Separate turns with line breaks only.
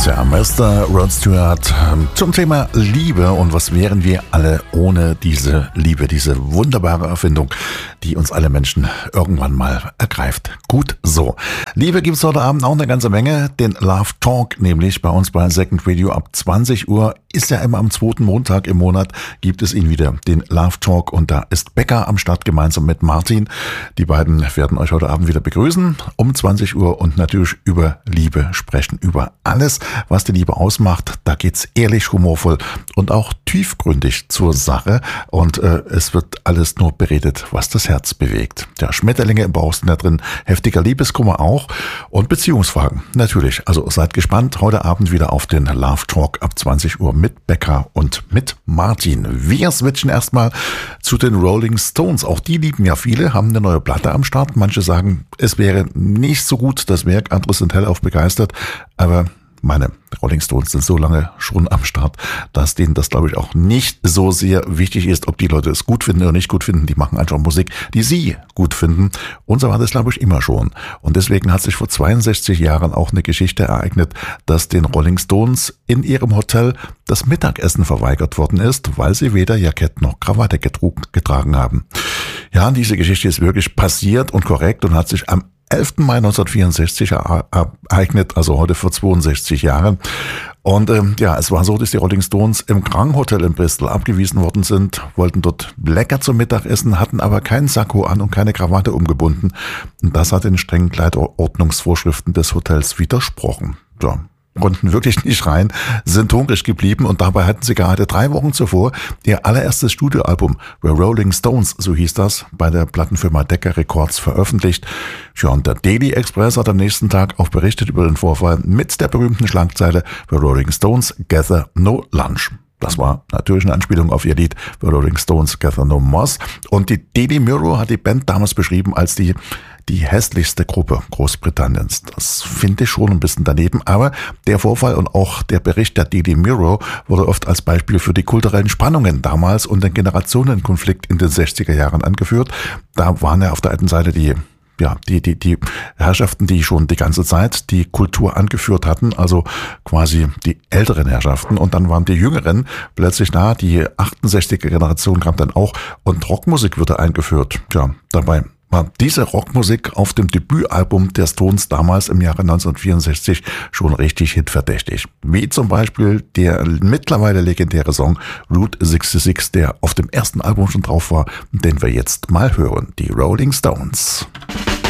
Tja, Mr. Rod Stewart zum Thema Liebe und was wären wir alle ohne diese Liebe, diese wunderbare Erfindung, die uns alle Menschen irgendwann mal ergreift. Gut so. Liebe gibt's heute Abend auch eine ganze Menge, den Love Talk nämlich bei uns bei Second Radio ab 20 Uhr. Ist ja immer am zweiten Montag im Monat, gibt es ihn wieder, den Love Talk, und da ist Becca am Start gemeinsam mit Martin. Die beiden werden euch heute Abend wieder begrüßen um 20 Uhr und natürlich über Liebe sprechen, über alles, was die Liebe ausmacht. Da geht's ehrlich, humorvoll und auch tiefgründig zur Sache, und es wird alles nur beredet, was das Herz bewegt. Ja, Schmetterlinge im Bauch sind da drin, heftiger Liebeskummer auch und Beziehungsfragen natürlich. Also seid gespannt, heute Abend wieder auf den Love Talk ab 20 Uhr mit Becca und mit Martin. Wir switchen erstmal zu den Rolling Stones. Auch die lieben ja viele, haben eine neue Platte am Start. Manche sagen, es wäre nicht so gut das Werk, andere sind hellauf begeistert, aber meine Rolling Stones sind so lange schon am Start, dass denen das, glaube ich, auch nicht so sehr wichtig ist, ob die Leute es gut finden oder nicht gut finden. Die machen einfach Musik, die sie gut finden. Und so war das, glaube ich, immer schon. Und deswegen hat sich vor 62 Jahren auch eine Geschichte ereignet, dass den Rolling Stones in ihrem Hotel das Mittagessen verweigert worden ist, weil sie weder Jackett noch Krawatte getragen haben. Ja, diese Geschichte ist wirklich passiert und korrekt und hat sich am 11. Mai 1964 ereignet, also heute vor 62 Jahren. Und es war so, dass die Rolling Stones im Grand Hotel in Bristol abgewiesen worden sind, wollten dort lecker zum Mittag essen, hatten aber keinen Sakko an und keine Krawatte umgebunden. Und das hat den strengen Kleiderordnungsvorschriften des Hotels widersprochen. Ja. Konnten wirklich nicht rein, sind hungrig geblieben, und dabei hatten sie gerade 3 Wochen zuvor ihr allererstes Studioalbum The Rolling Stones, so hieß das, bei der Plattenfirma Decca Records veröffentlicht. Ja, und der Daily Express hat am nächsten Tag auch berichtet über den Vorfall mit der berühmten Schlagzeile The Rolling Stones Gather No Lunch. Das war natürlich eine Anspielung auf ihr Lied The Rolling Stones Gather No Moss. Und die Daily Mirror hat die Band damals beschrieben als die hässlichste Gruppe Großbritanniens. Das finde ich schon ein bisschen daneben, aber der Vorfall und auch der Bericht der Daily Mirror wurde oft als Beispiel für die kulturellen Spannungen damals und den Generationenkonflikt in den 60er Jahren angeführt. Da waren ja auf der einen Seite die Herrschaften, die schon die ganze Zeit die Kultur angeführt hatten, also quasi die älteren Herrschaften, und dann waren die Jüngeren plötzlich da, die 68er Generation kam dann auch, und Rockmusik wurde eingeführt. Ja, dabei war diese Rockmusik auf dem Debütalbum der Stones damals im Jahre 1964 schon richtig hitverdächtig. Wie zum Beispiel der mittlerweile legendäre Song Route 66, der auf dem ersten Album schon drauf war, den wir jetzt mal hören. Die Rolling Stones.